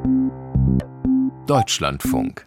Deutschlandfunk.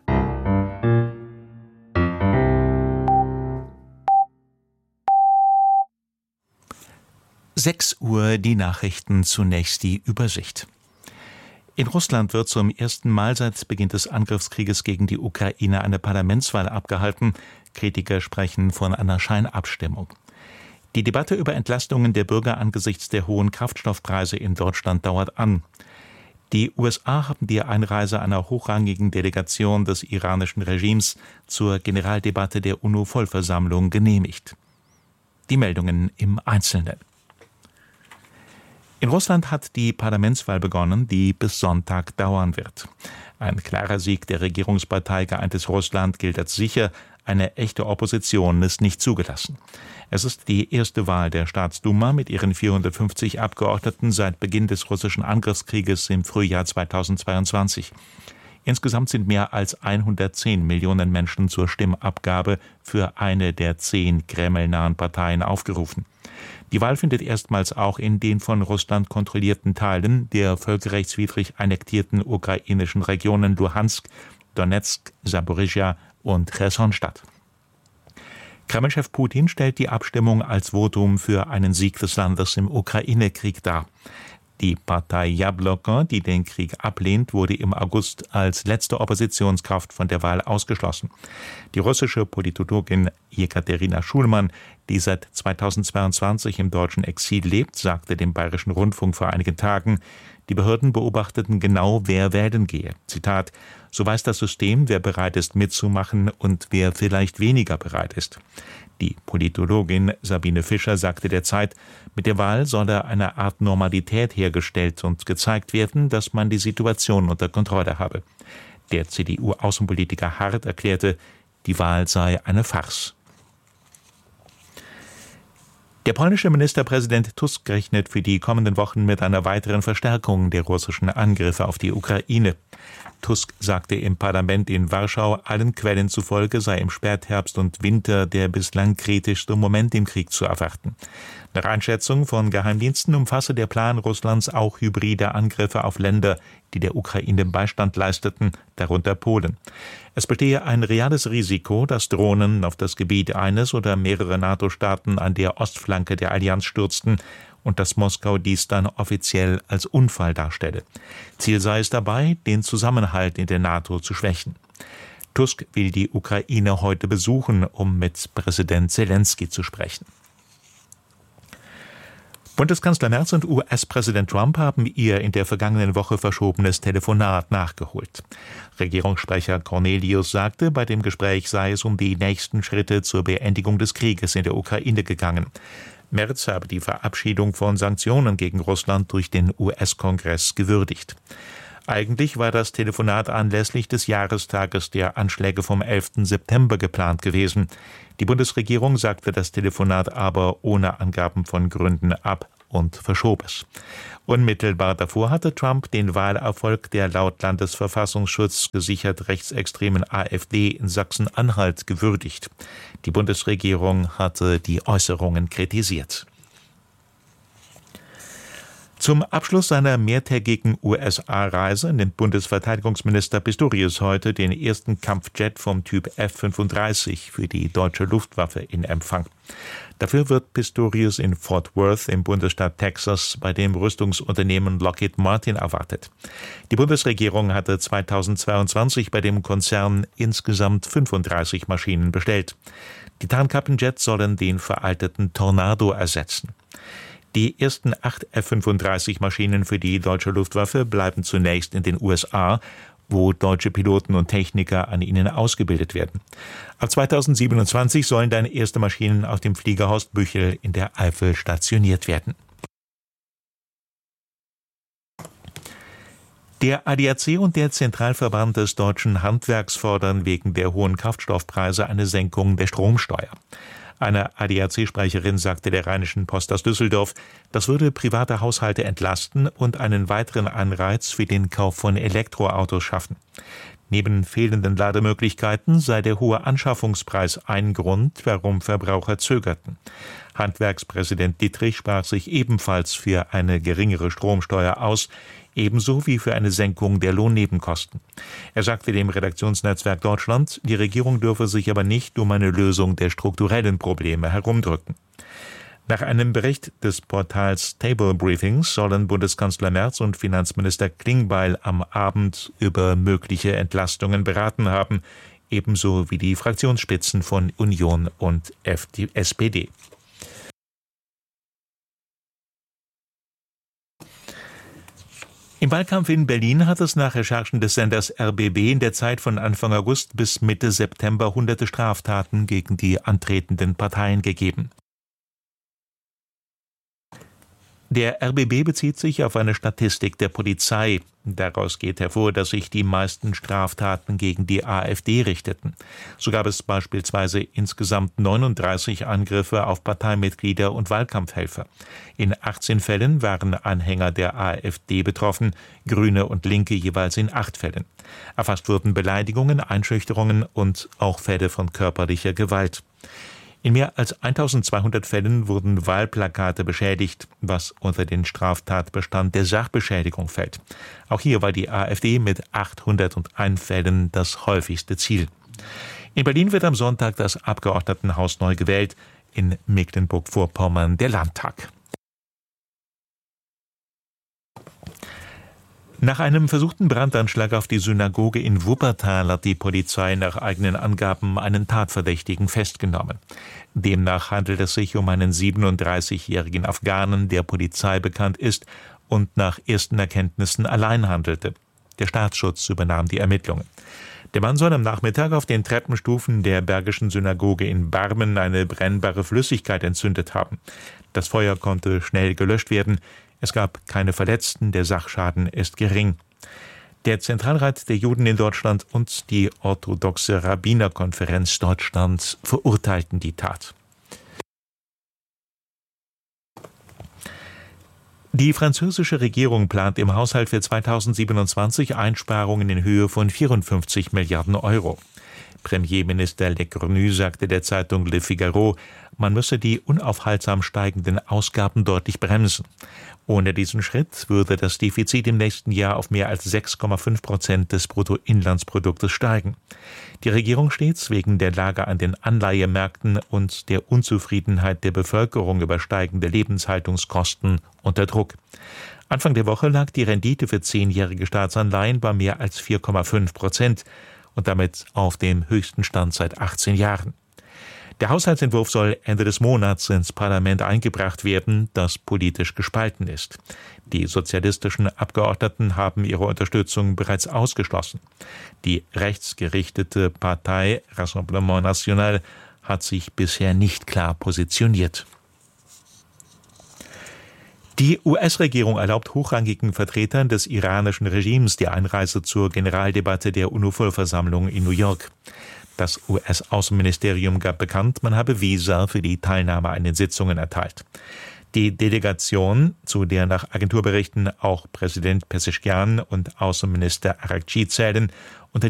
Uhr die Nachrichten, zunächst die Übersicht. In Russland wird zum ersten Mal seit Beginn des Angriffskrieges gegen die Ukraine eine Parlamentswahl abgehalten. Kritiker sprechen von einer Scheinabstimmung. Die Debatte über Entlastungen der Bürger angesichts der hohen Kraftstoffpreise in Deutschland dauert an. Die USA haben die Einreise einer hochrangigen Delegation des iranischen Regimes zur Generaldebatte der UNO-Vollversammlung genehmigt. Die Meldungen im Einzelnen. In Russland hat die Parlamentswahl begonnen, die bis Sonntag dauern wird. Ein klarer Sieg der Regierungspartei Geeintes Russland gilt als sicher, eine echte Opposition ist nicht zugelassen. Es ist die erste Wahl der Staatsduma mit ihren 450 Abgeordneten seit Beginn des russischen Angriffskrieges im Frühjahr 2022. Insgesamt sind mehr als 110 Millionen Menschen zur Stimmabgabe für eine der 10 kremlnahen Parteien aufgerufen. Die Wahl findet erstmals auch in den von Russland kontrollierten Teilen der völkerrechtswidrig annektierten ukrainischen Regionen Luhansk, Donetsk, Saporischschja und Cherson statt. Kreml-Chef Putin stellt die Abstimmung als Votum für einen Sieg des Landes im Ukraine-Krieg dar. Die Partei Jabloko, die den Krieg ablehnt, wurde im August als letzte Oppositionskraft von der Wahl ausgeschlossen. Die russische Politologin Jekaterina Schulmann, die seit 2022 im deutschen Exil lebt, sagte dem Bayerischen Rundfunk vor einigen Tagen, die Behörden beobachteten genau, wer wählen gehe. Zitat: So weiß das System, wer bereit ist mitzumachen und wer vielleicht weniger bereit ist. Die Politologin Sabine Fischer sagte der Zeit, mit der Wahl solle eine Art Normalität hergestellt und gezeigt werden, dass man die Situation unter Kontrolle habe. Der CDU-Außenpolitiker Hart erklärte, die Wahl sei eine Farce. Der polnische Ministerpräsident Tusk rechnet für die kommenden Wochen mit einer weiteren Verstärkung der russischen Angriffe auf die Ukraine. Tusk sagte im Parlament in Warschau, allen Quellen zufolge sei im Spätherbst und Winter der bislang kritischste Moment im Krieg zu erwarten. Nach Einschätzung von Geheimdiensten umfasse der Plan Russlands auch hybride Angriffe auf Länder, die der Ukraine Beistand leisteten, darunter Polen. Es bestehe ein reales Risiko, dass Drohnen auf das Gebiet eines oder mehrerer NATO-Staaten an der Ostflanke der Allianz stürzten und dass Moskau dies dann offiziell als Unfall darstelle. Ziel sei es dabei, den Zusammenhalt in der NATO zu schwächen. Tusk will die Ukraine heute besuchen, um mit Präsident Zelensky zu sprechen. Bundeskanzler Merz und US-Präsident Trump haben ihr in der vergangenen Woche verschobenes Telefonat nachgeholt. Regierungssprecher Cornelius sagte, bei dem Gespräch sei es um die nächsten Schritte zur Beendigung des Krieges in der Ukraine gegangen. Merz habe die Verabschiedung von Sanktionen gegen Russland durch den US-Kongress gewürdigt. Eigentlich war das Telefonat anlässlich des Jahrestages der Anschläge vom 11. September geplant gewesen. Die Bundesregierung sagte das Telefonat aber ohne Angaben von Gründen ab und verschob es. Unmittelbar davor hatte Trump den Wahlerfolg der laut Landesverfassungsschutz gesichert rechtsextremen AfD in Sachsen-Anhalt gewürdigt. Die Bundesregierung hatte die Äußerungen kritisiert. Zum Abschluss seiner mehrtägigen USA-Reise nimmt Bundesverteidigungsminister Pistorius heute den ersten Kampfjet vom Typ F-35 für die deutsche Luftwaffe in Empfang. Dafür wird Pistorius in Fort Worth im Bundesstaat Texas bei dem Rüstungsunternehmen Lockheed Martin erwartet. Die Bundesregierung hatte 2022 bei dem Konzern insgesamt 35 Maschinen bestellt. Die Tarnkappenjets sollen den veralteten Tornado ersetzen. Die ersten 8 F-35-Maschinen für die deutsche Luftwaffe bleiben zunächst in den USA, wo deutsche Piloten und Techniker an ihnen ausgebildet werden. Ab 2027 sollen dann erste Maschinen auf dem Flieger Horst Büchel in der Eifel stationiert werden. Der ADAC und der Zentralverband des deutschen Handwerks fordern wegen der hohen Kraftstoffpreise eine Senkung der Stromsteuer. Eine ADAC-Sprecherin sagte der Rheinischen Post aus Düsseldorf, das würde private Haushalte entlasten und einen weiteren Anreiz für den Kauf von Elektroautos schaffen. Neben fehlenden Lademöglichkeiten sei der hohe Anschaffungspreis ein Grund, warum Verbraucher zögerten. Handwerkspräsident Dittrich sprach sich ebenfalls für eine geringere Stromsteuer aus. ebenso wie für eine Senkung der Lohnnebenkosten. Er sagte dem Redaktionsnetzwerk Deutschland, die Regierung dürfe sich aber nicht um eine Lösung der strukturellen Probleme herumdrücken. Nach einem Bericht des Portals Table Briefings sollen Bundeskanzler Merz und Finanzminister Klingbeil am Abend über mögliche Entlastungen beraten haben, ebenso wie die Fraktionsspitzen von Union und SPD. Im Wahlkampf in Berlin hat es nach Recherchen des Senders RBB in der Zeit von Anfang August bis Mitte September hunderte Straftaten gegen die antretenden Parteien gegeben. Der RBB bezieht sich auf eine Statistik der Polizei. Daraus geht hervor, dass sich die meisten Straftaten gegen die AfD richteten. So gab es beispielsweise insgesamt 39 Angriffe auf Parteimitglieder und Wahlkampfhelfer. In 18 Fällen waren Anhänger der AfD betroffen, Grüne und Linke jeweils in 8 Fällen. Erfasst wurden Beleidigungen, Einschüchterungen und auch Fälle von körperlicher Gewalt. In mehr als 1200 Fällen wurden Wahlplakate beschädigt, was unter den Straftatbestand der Sachbeschädigung fällt. Auch hier war die AfD mit 801 Fällen das häufigste Ziel. In Berlin wird am Sonntag das Abgeordnetenhaus neu gewählt, in Mecklenburg-Vorpommern der Landtag. Nach einem versuchten Brandanschlag auf die Synagoge in Wuppertal hat die Polizei nach eigenen Angaben einen Tatverdächtigen festgenommen. Demnach handelt es sich um einen 37-jährigen Afghanen, der Polizei bekannt ist und nach ersten Erkenntnissen allein handelte. Der Staatsschutz übernahm die Ermittlungen. Der Mann soll am Nachmittag auf den Treppenstufen der Bergischen Synagoge in Barmen eine brennbare Flüssigkeit entzündet haben. Das Feuer konnte schnell gelöscht werden. Es gab keine Verletzten, der Sachschaden ist gering. Der Zentralrat der Juden in Deutschland und die orthodoxe Rabbinerkonferenz Deutschlands verurteilten die Tat. Die französische Regierung plant im Haushalt für 2027 Einsparungen in Höhe von 54 Milliarden Euro. Premierminister Lecornu sagte der Zeitung Le Figaro, man müsse die unaufhaltsam steigenden Ausgaben deutlich bremsen. Ohne diesen Schritt würde das Defizit im nächsten Jahr auf mehr als 6,5% des Bruttoinlandsproduktes steigen. Die Regierung steht wegen der Lage an den Anleihemärkten und der Unzufriedenheit der Bevölkerung über steigende Lebenshaltungskosten unter Druck. Anfang der Woche lag die Rendite für 10-jährige Staatsanleihen bei mehr als 4,5% und damit auf dem höchsten Stand seit 18 Jahren. Der Haushaltsentwurf soll Ende des Monats ins Parlament eingebracht werden, das politisch gespalten ist. Die sozialistischen Abgeordneten haben ihre Unterstützung bereits ausgeschlossen. Die rechtsgerichtete Partei Rassemblement National hat sich bisher nicht klar positioniert. Die US-Regierung erlaubt hochrangigen Vertretern des iranischen Regimes die Einreise zur Generaldebatte der UNO-Vollversammlung in New York. Das US-Außenministerium gab bekannt, man habe Visa für die Teilnahme an den Sitzungen erteilt. Die Delegation, zu der nach Agenturberichten auch Präsident Pezeshkian und Außenminister Araghchi zählen, unter